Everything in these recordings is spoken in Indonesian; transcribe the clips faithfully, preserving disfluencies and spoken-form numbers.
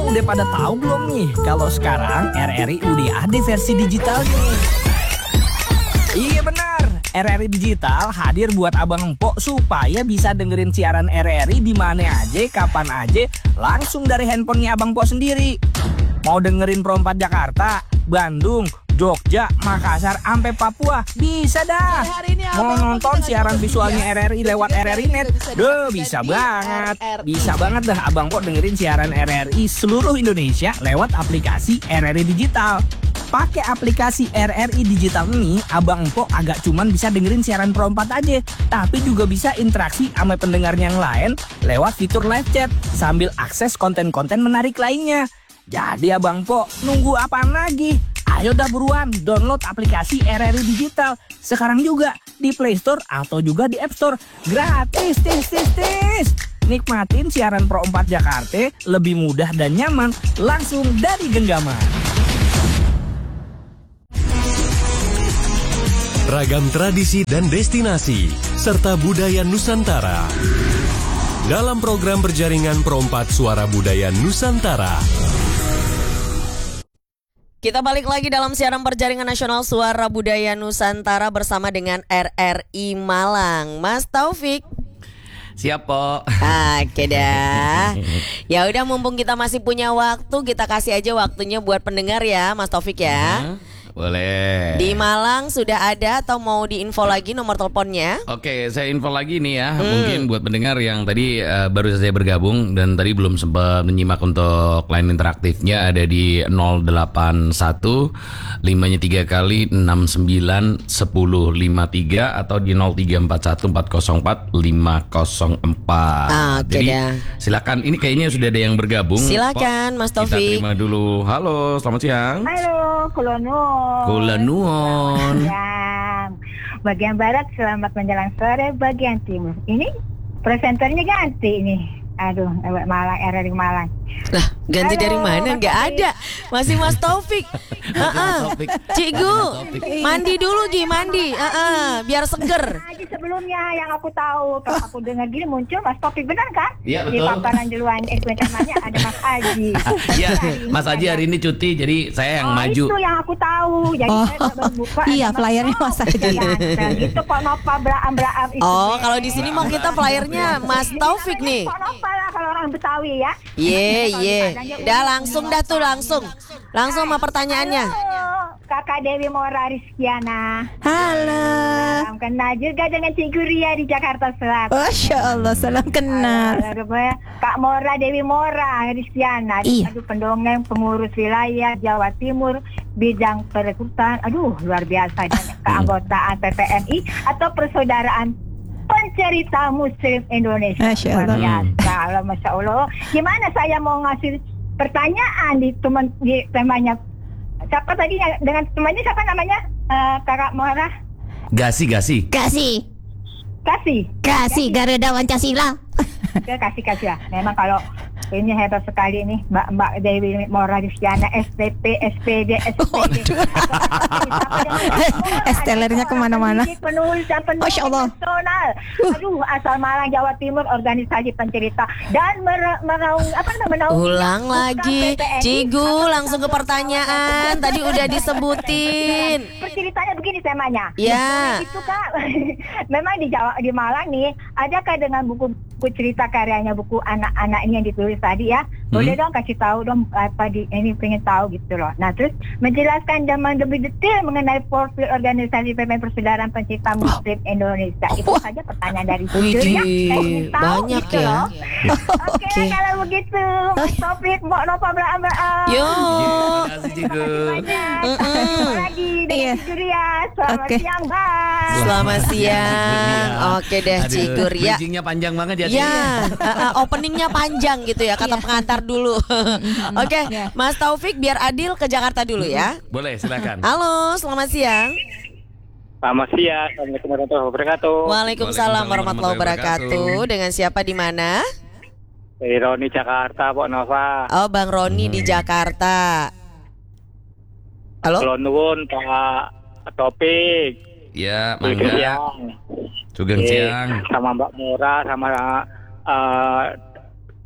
udah pada tahu belum nih kalau sekarang R R I udah ada versi digitalnya? Iya benar, R R I Digital hadir buat abang empok supaya bisa dengerin siaran R R I di mana aja, kapan aja, langsung dari handphonenya abang empok sendiri. Mau dengerin Pro empat Jakarta, Bandung, Jogja, Makassar, sampai Papua, bisa dah. Mau nonton siaran visualnya R R I lewat R R I Net, duh bisa banget. Bisa banget dah abang empok dengerin siaran R R I seluruh Indonesia lewat aplikasi R R I Digital. Pakai aplikasi R R I Digital ini, abang empok agak cuman bisa dengerin siaran Pro empat aja, tapi juga bisa interaksi sama pendengarnya yang lain lewat fitur live chat sambil akses konten-konten menarik lainnya. Jadi abang empok nunggu apaan lagi? Ayo dah buruan download aplikasi R R I Digital sekarang juga di Play Store atau juga di App Store. Gratis, tis, tis, tis. Nikmatin siaran Pro empat Jakarta lebih mudah dan nyaman langsung dari genggaman. Ragam tradisi dan destinasi serta budaya Nusantara dalam program berjaringan Pro empat Suara Budaya Nusantara. Kita balik lagi dalam siaran perjaringan nasional Suara Budaya Nusantara bersama dengan R R I Malang. Mas Taufik. Siap, Po. Oke dah. Ya udah, mumpung kita masih punya waktu, kita kasih aja waktunya buat pendengar ya, Mas Taufik ya. Hmm, boleh. Di Malang sudah ada atau mau diinfo lagi nomor teleponnya? Oke, saya info lagi nih ya. Hmm. Mungkin buat pendengar yang tadi uh, baru saja bergabung dan tadi belum sempat menyimak untuk line interaktifnya, ada di nol delapan satu lima nya tiga kali enam sembilan sepuluh lima tiga atau di nol tiga empat satu empat nol empat lima nol empat. Ah, oke Jadi dah. silakan, ini kayaknya sudah ada yang bergabung. Silakan, Mas Kita Taufik. terima dulu. Halo, selamat siang. Halo, Kula Nuwun. Kula Nuwun. Ya, bagian barat selamat menjelang sore, bagian timur. Ini presenternya ganti ini. Aduh, Malang, R R I Malang. Lah, ganti Halo, dari mana? Mas Nggak Taufik. ada. Masih Mas Taufik. Heeh. Cikgu, mandi dulu Gi, mandi. Heeh, biar seger. Haji sebelumnya yang aku tahu, kalau aku dengar gini muncul Mas Taufik, benar kan? Iya, Di betul. paparan duluan eh namanya ada Mas Haji. Iya, Mas Haji hari ini cuti, jadi saya yang oh, maju. Itu yang aku tahu. Jadi Oh, saya baru buka. iya, ada flyernya Mas Haji. Ganteng. Itu kok Nova Braam-Braam itu. Oh, kalau di sini mau kita flyernya Mas Taufik nih. Kok Nova lah kalau orang Betawi ya. Iya, iya. Udah langsung dah tuh langsung. Langsung sama pertanyaannya. Halo, Kakak Dewi Mora Rizkyana. Halo. Salam kenal juga dengan Cikgu Ria di Jakarta Selatan. Masya Allah, salam kenal. Halo, Kak Mora Dewi Mora Rizkyana. Iya. Aduh, pendongeng pengurus wilayah Jawa Timur bidang perekrutan. Aduh, luar biasa. Keanggotaan P P M I atau Persaudaraan Pencerita Muslim Indonesia. Masya Allah. Luar biasa. Allah, Masya Allah. Gimana saya mau ngasih pertanyaan di teman di temanya? Siapa tadi yang- dengan temannya siapa namanya? Eh, Kakak Mora Gasi, Gasi. Kasih, Kasih. kasih Garuda Pancasila. Oke, kasih kasih ya. Memang kalau ini hebat sekali nih Mbak Mbak Dewi Mora Rizkyana S T P S P D S P D. Estelernya kemana-mana. Penulis dan penulis Masya Allah. nasional. Aduh, asal Malang Jawa Timur, organisasi pencerita dan mer- meraung apa namanya menaungi Ulang bukan lagi, P P N I, Cigu, atau langsung ke Persatuan pertanyaan. Pelaku. Tadi udah disebutin. Perceritanya begini temanya. Ya. Nah, itu Kak, memang di Jawa di Malang nih, adakah dengan buku buku cerita karyanya, buku anak-anaknya yang ditulis tadi ya? Boleh dong kasih tahu dong apa di ini, pengen tahu gitu loh. Nah, terus menjelaskan dan lebih detail mengenai profil organisasi P P M Persaudaraan Pencinta Muslim Indonesia. Itu saja pertanyaan dari Widih, judulnya. Saya ingin tahu banyak gitu ya. loh. Oke, kalau begitu, Mas Taufik, Mbak Nova Braam-Braam. Yo. Terima kasih, Cigu. Ketemu lagi dengan Iya. Cigu Ria. Selamat Oke. siang, Bang. Selamat siang. Oke deh, Aduh, Cigu Ria. bridgingnya panjang banget ya, Ci. Ya, uh, uh, openingnya panjang gitu ya, kata pengantar dulu. Oke, Mas Taufik biar adil ke Jakarta dulu ya. Boleh, silakan. Halo, selamat siang. Selamat siang, Assalamualaikum warahmatullahi wabarakatuh. Waalaikumsalam warahmatullahi wabarakatuh. Dengan siapa di mana? Dari Roni Jakarta, Pak Nova. Oh, Bang Roni di Jakarta. Halo? Kulon nuwun, Pak Topik. Ya, Sugeng mangga. siang. Sugeng Eh, siang. Sama Mbak Mora, sama uh,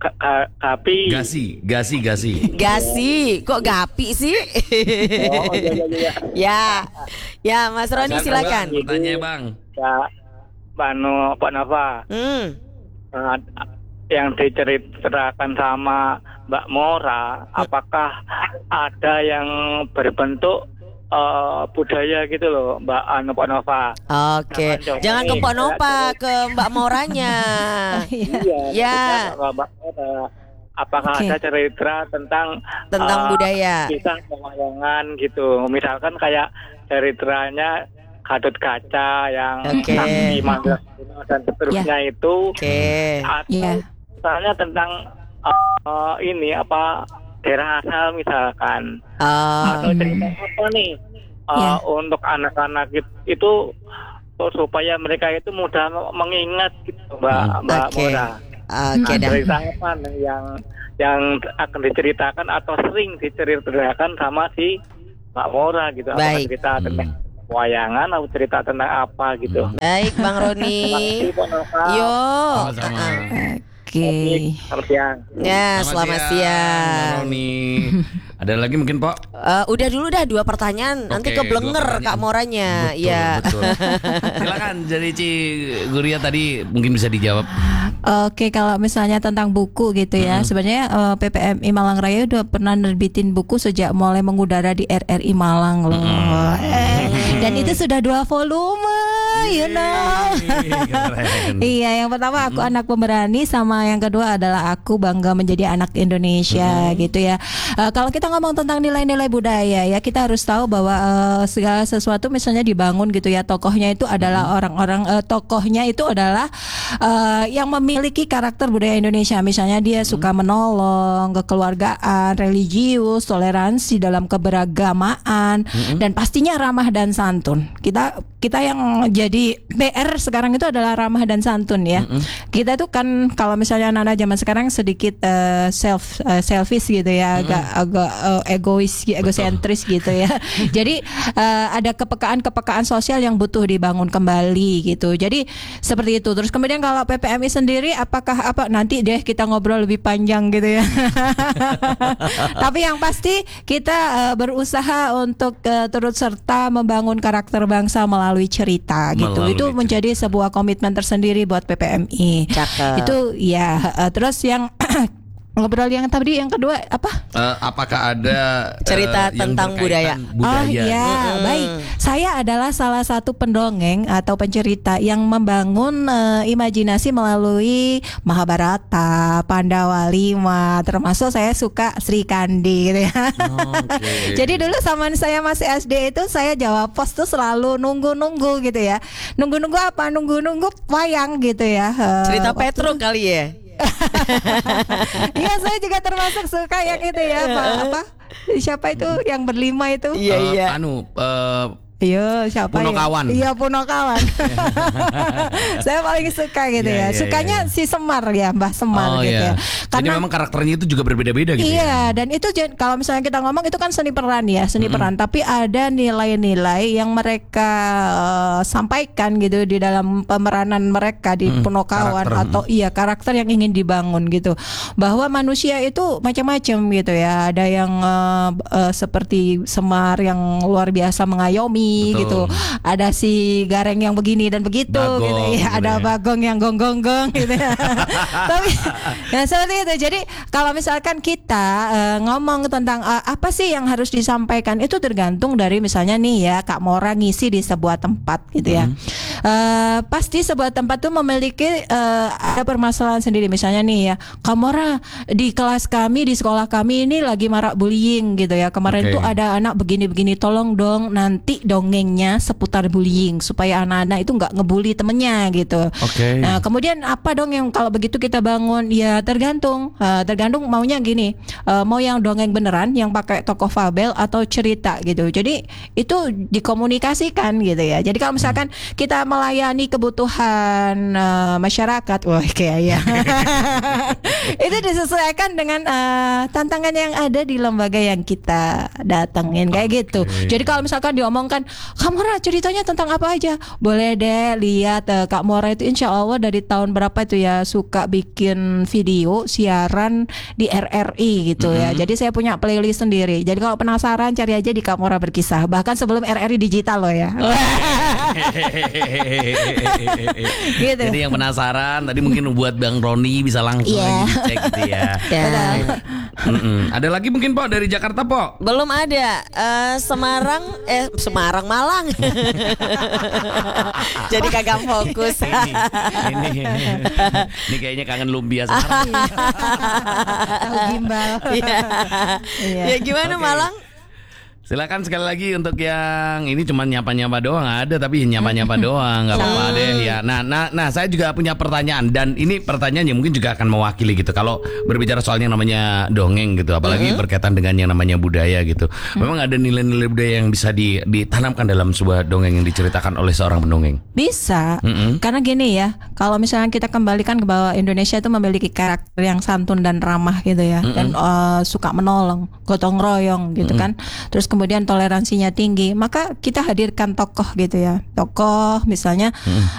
ka- ka- kapi. Gasi, gasi, gasi. Gasi, kok gapi sih? Oh, iya, iya, iya. Ya, ya Mas Roni silakan. Bang, pertanyaannya Bang. Ya, Bano, Pak Nova. Hmm. Uh, yang diceritakan sama Mbak Mora, apakah ada yang berbentuk uh, budaya gitu loh, Mbak Anu Pak Nova? Oke, Jangan jangan ke contohnya, Pak Nova, ya, ke Mbak Moranya. Iya. Ya. maksudnya Mbak Mora, apakah Oke. ada cerita tentang Tentang uh, budaya. kisah pewayangan gitu, misalkan kayak ceritanya Gatot Kaca yang Oke. Sakti Mandraguna dan seterusnya itu. Oke. Atau Iya. misalnya tentang uh, ini apa daerah asal misalkan, Oh, atau cerita apa nih uh, Ya. untuk anak-anak it- itu oh, supaya mereka itu mudah mengingat gitu, Mbak Mbak Oke. Mora. oke Nah, dah. cerita apa nih yang yang akan diceritakan atau sering diceritakan sama si Mbak Mora gitu? Apakah Baik. cerita tentang wayangan atau cerita tentang apa gitu? Baik Bang Terima Roni. kasih, Pak Nova. Yo. Sama-sama. Uh-uh. Oke. Selamat siang. Ya, selamat siang. Bang Roni. Ada lagi mungkin, Pok? Eh, udah dulu dah dua pertanyaan. Nanti Oke, keblenger dua pertanyaan. Kak Moranya. Betul, Ya. betul. Silakan jadi Ci Guria tadi mungkin bisa dijawab. Oke, kalau misalnya tentang buku gitu ya, sebenarnya eh, P P M I Malang Raya udah pernah nerbitin buku sejak mulai mengudara di R R I Malang loh. Eh, dan itu sudah dua volume, you know. Keren. Iya, yang pertama aku anak pemberani, sama yang kedua adalah aku bangga menjadi anak Indonesia gitu ya. Eh, kalau kita ngomong tentang nilai-nilai budaya ya, kita harus tahu bahwa eh, segala sesuatu misalnya dibangun gitu ya, tokohnya itu adalah orang-orang eh, tokohnya itu adalah eh, yang memiliki karakter budaya Indonesia. Misalnya dia suka menolong, kekeluargaan, religius, toleransi dalam keberagamaan, dan pastinya ramah dan santun. Kita kita yang jadi P R sekarang itu adalah ramah dan santun ya. Kita itu kan kalau misalnya anak-anak zaman sekarang sedikit eh, self eh, selfish gitu ya, agak agak eh, egois, egosentris gitu ya. Jadi eh, ada kepekaan-kepekaan sosial yang butuh dibangun kembali gitu. Jadi seperti itu. Terus kemudian kalau P P M I sendiri, apakah apa nanti deh kita ngobrol lebih panjang gitu ya. Tapi yang pasti kita eh, berusaha untuk eh, turut serta membangun karakter bangsa melalui cerita gitu. Melalui Itu cerita. menjadi sebuah komitmen tersendiri buat P P M I. Cakep. Itu ya. eh, terus yang ngobrol yang tadi yang kedua apa? Eh, apakah ada eh, Cerita yang tentang berkaitan Oh budaya? ya, Mm-mm. baik. Saya adalah salah satu pendongeng atau pencerita yang membangun eh, imajinasi melalui Mahabharata, Pandawa lima, termasuk saya suka Sri Kandi gitu ya. Oke. Jadi dulu zaman saya masih S D itu saya jawab pos tuh selalu nunggu-nunggu gitu ya. Nunggu-nunggu apa? Nunggu-nunggu wayang gitu ya. Eh, Cerita waktu- Petro kali ya. Iya, saya juga termasuk suka yang itu ya, Pak. Apa? Siapa itu yang berlima itu? Iya Eh, iya. Anu, eh, Iya, siapa Punokawan. ya? Iya, Punokawan. Saya paling suka gitu Iya, ya. iya, Sukanya iya. si Semar ya, Mbah Semar oh gitu ya. ya. Jadi memang karakternya itu juga berbeda-beda gitu ya. Iya, dan itu jen- kalau misalnya kita ngomong itu kan seni peran ya, seni peran. Tapi ada nilai-nilai yang mereka eh, sampaikan gitu di dalam pemeranan mereka di Mm, Punokawan karakter. atau iya karakter yang ingin dibangun gitu. Bahwa manusia itu macam-macam gitu ya. Ada yang eh, eh, seperti Semar yang luar biasa mengayomi Betul. gitu. Ada si Gareng yang begini dan begitu Bagong, gitu ya. gitu Ada ya. Bagong yang gonggong-gong gitu ya. Tapi ya seperti itu. Jadi kalau misalkan kita eh, ngomong tentang eh, apa sih yang harus disampaikan, itu tergantung dari misalnya nih ya Kak Mora ngisi di sebuah tempat gitu ya. Eh, pasti sebuah tempat tuh memiliki eh, ada permasalahan sendiri. Misalnya nih ya, Kak Mora di kelas kami di sekolah kami ini lagi marak bullying gitu ya. Kemarin Oke. tuh ada anak begini-begini, tolong dong nanti dongengnya seputar bullying supaya anak-anak itu nggak ngebully temennya gitu. Oke. Nah, kemudian apa dong yang kalau begitu kita bangun? Ya tergantung, Eh, tergantung maunya gini, eh, mau yang dongeng beneran, yang pakai tokoh fabel atau cerita gitu. Jadi itu dikomunikasikan gitu ya. Jadi kalau misalkan kita melayani kebutuhan eh, masyarakat, wah kayak ya, itu disesuaikan dengan eh, tantangan yang ada di lembaga yang kita datengin kayak gitu. Jadi kalau misalkan diomongkan kan, Kak Mora ceritanya tentang apa aja? Boleh deh lihat uh, Kak Mora itu insya Allah dari tahun berapa itu ya suka bikin video siaran di R R I gitu ya. Jadi saya punya playlist sendiri. Jadi kalau penasaran cari aja di Kak Mora Berkisah. Bahkan sebelum R R I digital loh ya. Gitu. Jadi yang penasaran tadi mungkin buat Bang Roni bisa langsung Iya. aja dicek gitu ya. Ya. Mm-mm. Ada lagi mungkin Po dari Jakarta Po? Belum ada. Eh, Semarang, eh Semarang Malang. Jadi kagak fokus. ini, ini kayaknya kangen lumpia sekarang. Tahu gimbal. Iya. Iya. Ya gimana Oke. Malang? Silakan sekali lagi untuk yang ini cuma nyapa-nyapa doang ada tapi nyapa-nyapa doang nggak apa-apa deh ya. Nah, nah, nah saya juga punya pertanyaan dan ini pertanyaan yang mungkin juga akan mewakili gitu. Kalau berbicara soal yang namanya dongeng gitu, apalagi berkaitan dengan yang namanya budaya gitu. Memang ada nilai-nilai budaya yang bisa di- ditanamkan dalam sebuah dongeng yang diceritakan oleh seorang pendongeng. Bisa, Mm-mm. karena gini ya, kalau misalnya kita kembalikan ke bahwa Indonesia itu memiliki karakter yang santun dan ramah gitu ya, dan uh, suka menolong, gotong royong gitu kan, terus kemudian toleransinya tinggi, maka kita hadirkan tokoh gitu ya, tokoh misalnya